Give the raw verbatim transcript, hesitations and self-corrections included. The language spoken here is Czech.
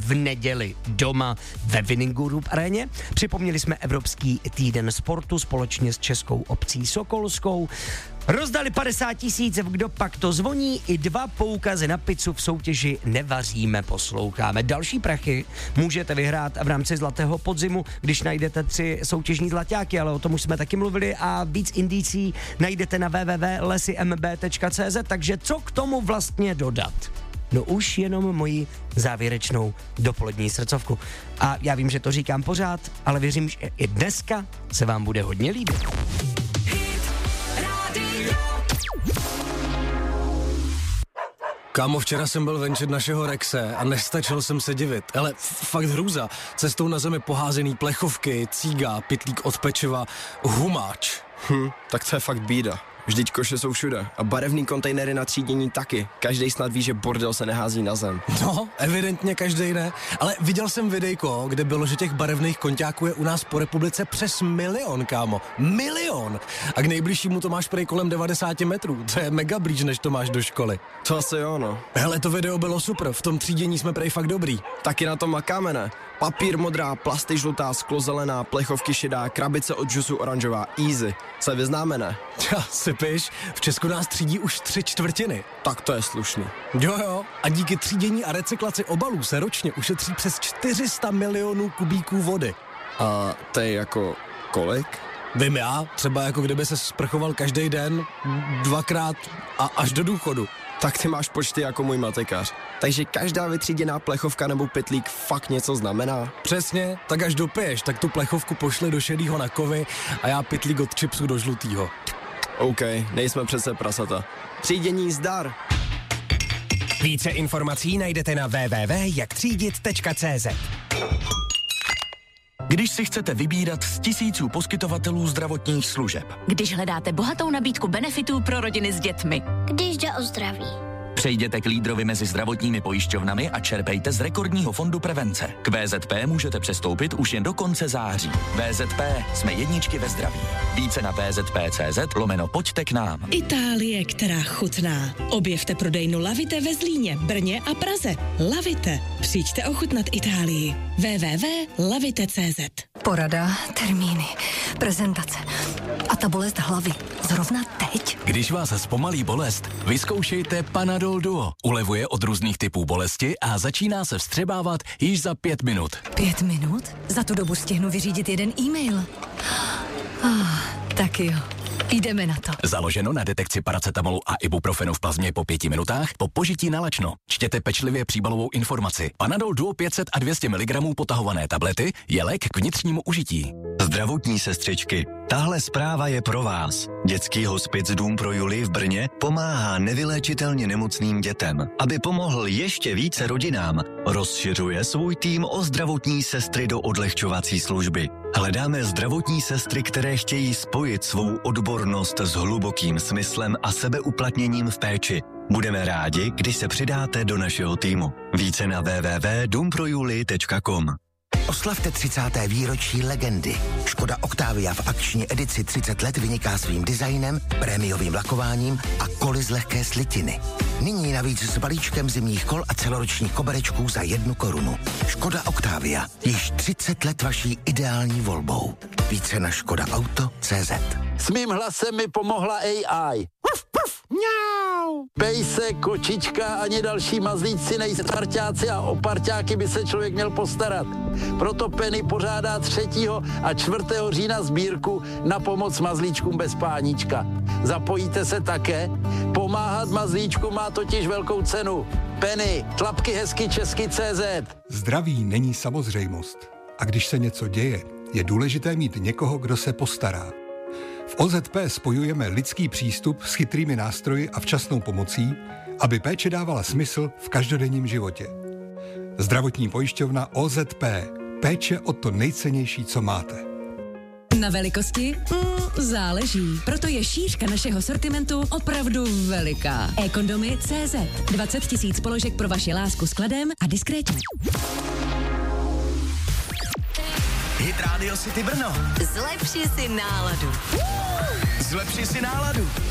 v neděli doma ve Winning Group aréně. Připomněli jsme Evropský týden sportu společně s českou obcí Sokolskou. Rozdali padesát tisíc, kdo pak to zvoní, i dva poukazy na pizzu v soutěži Nevaříme, posloucháme. Další prachy můžete vyhrát v rámci Zlatého podzimu, když najdete tři soutěžní zlaťáky, ale o tom už jsme taky mluvili a víc indicí najdete na w w w tečka lesy m b tečka c z, takže co k tomu vlastně dodat? No už jenom moji závěrečnou dopolední srdcovku. A já vím, že to říkám pořád, ale věřím, že i dneska se vám bude hodně líbit. Kámo, včera jsem byl venčit našeho Rexe a nestačil jsem se divit. Ale fakt hrůza. Cestou na zemi poházený plechovky, cíga, pytlík od pečiva, humáč. Hm, tak to je fakt bída. Vždyť koše jsou všude a barevný kontejnery na třídění taky. Každý snad ví, že bordel se nehází na zem. No, evidentně každý ne. Ale viděl jsem videjko, kde bylo, že těch barevných konťáků je u nás po republice přes milion, kámo. Milion! A k nejbližšímu to máš prej kolem devadesát metrů. To je mega blíž, než to máš do školy. To asi jo, no. Hele, to video bylo super, v tom třídění jsme prej fakt dobrý. Taky na tom makáme, ne? Papír modrá, plasty žlutá, sklo zelená, plechovky šedá, krabice od džusu oranžová, easy. Se vyznáme, ne? Ja, sypiš, v Česku nás třídí už tři čtvrtiny. Tak to je slušný. Jo jo, a díky třídění a recyklaci obalů se ročně ušetří přes čtyři sta milionů kubíků vody. A to je jako kolik? Vím já, třeba jako kdyby se sprchoval každý den, dvakrát a až do důchodu. Tak ty máš počty jako můj matikář. Takže každá vytříděná plechovka nebo pytlík fakt něco znamená? Přesně, tak až dopiješ, tak tu plechovku pošli do šedýho na kovy a já pytlík od chipsu do žlutýho. OK, nejsme přece prasata. Třídění zdar! Více informací najdete na w w w tečka jak třídit tečka c z. Když si chcete vybírat z tisíců poskytovatelů zdravotních služeb. Když hledáte bohatou nabídku benefitů pro rodiny s dětmi. Když jde o zdraví. Přejděte k lídrovi mezi zdravotními pojišťovnami a čerpejte z rekordního fondu prevence. K V Z P můžete přestoupit už jen do konce září. V Z P, jsme jedničky ve zdraví. Více na vzp.cz lomeno pojďte k nám. Itálie, která chutná. Objevte prodejnu Lavite ve Zlíně, Brně a Praze. Lavite. Přijďte ochutnat Itálii. w w w tečka lavite tečka c z. Porada, termíny, prezentace a ta bolest hlavy. Zrovna teď. Když vás zpomalí bolest, vyzkoušejte Panadol Duo. Ulevuje od různých typů bolesti a začíná se vstřebávat již za pět minut. Pět minut? Za tu dobu stihnu vyřídit jeden e-mail. Ah, tak jo. Jdeme na to. Založeno na detekci paracetamolu a ibuprofenu v plazmě po pěti minutách po požití na lačno. Čtěte pečlivě příbalovou informaci. Panadol Duo pět set a dvě stě miligramů potahované tablety je lék k vnitřnímu užití. Zdravotní sestřičky, tahle zpráva je pro vás. Dětský hospic Dům pro Julii v Brně pomáhá nevyléčitelně nemocným dětem. Aby pomohl ještě více rodinám, rozšiřuje svůj tým o zdravotní sestry do odlehčovací služby. Hledáme zdravotní sestry, které chtějí spojit svou odbornost s hlubokým smyslem a sebeuplatněním v péči. Budeme rádi, když se přidáte do našeho týmu. Více na w w w tečka dům pro julii tečka com. Oslavte třicáté výročí legendy. Škoda Octavia v akční edici třicet let vyniká svým designem, prémiovým lakováním a koly z lehké slitiny. Nyní navíc s balíčkem zimních kol a celoročních koberečků za jednu korunu. Škoda Octavia. Již třicet let vaší ideální volbou. Více na škoda auto tečka cé zet. S mým hlasem mi pomohla A I. Puf, puf, mňau. Pejse, kočička ani další mazlíci nejsou parťáci a o parťáky by se člověk měl postarat. Proto Penny pořádá třetího a čtvrtého října sbírku na pomoc mazlíčkům bez páníčka. Zapojíte se také? Pomáhat mazlíčku má totiž velkou cenu. Penny, tlapky hezky česky tečka cé zet. Zdraví není samozřejmost. A když se něco děje, je důležité mít někoho, kdo se postará. V O Z P spojujeme lidský přístup s chytrými nástroji a včasnou pomocí, aby péče dávala smysl v každodenním životě. Zdravotní pojišťovna O Z P. Péče o to nejcennější, co máte. Na velikosti? Mm, záleží. Proto je šířka našeho sortimentu opravdu veliká. e-kondomy tečka cé zet. dvacet tisíc položek pro vaši lásku s kladem a diskrétně. Hit Radio City Brno. Zlepši si náladu. Zlepši si náladu.